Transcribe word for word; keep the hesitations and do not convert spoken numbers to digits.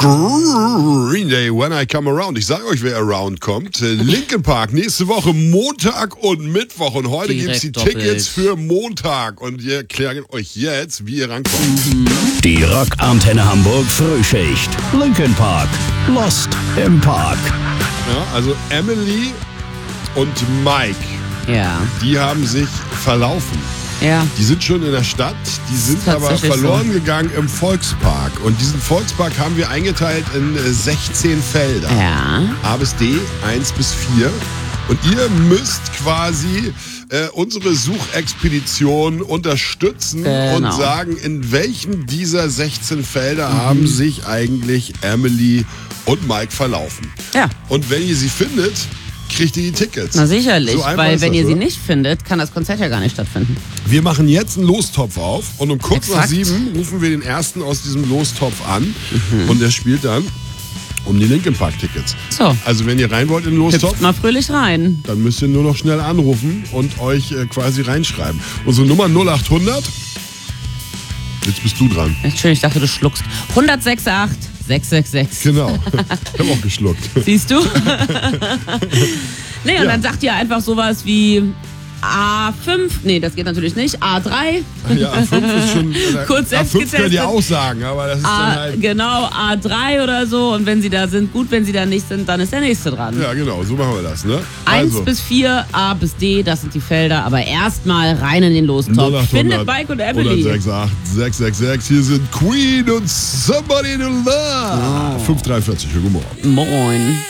Green Day, When I Come Around. Ich sage euch, wer around kommt. Linkin Park, nächste Woche Montag und Mittwoch. Und heute gibt es die doppelt. Tickets für Montag. Und wir erklären euch jetzt, wie ihr rankommt. Mhm. Die Rock-Antenne Hamburg Frühschicht. Linkin Park. Lost im Park. Ja, also Emily und Mike, Ja, die haben sich verlaufen. ja. Die sind schon in der Stadt, die sind aber Tatsächlich verloren so. gegangen im Volkspark. Und diesen Volkspark haben wir eingeteilt in äh, sechzehn Felder. Ja. A bis D, eins bis vier. Und ihr müsst quasi äh, unsere Suchexpedition unterstützen Genau. und sagen, in welchen dieser sechzehn Felder Mhm. haben sich eigentlich Emily und Mike verlaufen. Ja. Und wenn ihr sie findet, kriegt ihr die Tickets. Na sicherlich, So einfach weil ist wenn das, ihr sie oder? nicht findet, kann das Konzert ja gar nicht stattfinden. Wir machen jetzt einen Lostopf auf und um kurz nach Exakt. sieben rufen wir den ersten aus diesem Lostopf an Mhm. und der spielt dann um die Linkin Park Tickets. So, Also wenn ihr rein wollt in den Lostopf, hüpft mal fröhlich rein. dann müsst ihr nur noch schnell anrufen und euch äh, quasi reinschreiben. Unsere Nummer null acht hundert. Jetzt bist du dran. Schön, ich dachte, du schluckst. eins null sechs acht sechs sechs sechs. Genau. Ich habe auch geschluckt. Siehst du? Nee, und Ja. dann sagt ihr einfach sowas wie A fünf. Nee, das geht natürlich nicht. A drei. Ja, A fünf ist schon... Kurz A selbst fünf könnt ihr getestet. auch sagen, aber das ist dann A, halt... genau, A drei oder so. Und wenn sie da sind, gut. Wenn sie da nicht sind, dann ist der nächste dran. Ja, genau, so machen wir das, ne? Eins Also, bis vier, A bis D, das sind die Felder. Aber erstmal rein in den Lostopf. null acht hundert Findet Mike und Emily. null sechs acht sechs sechs sechs. Hier sind Queen und Somebody to Love. fünf dreiundvierzig, guten Morgen. Moin.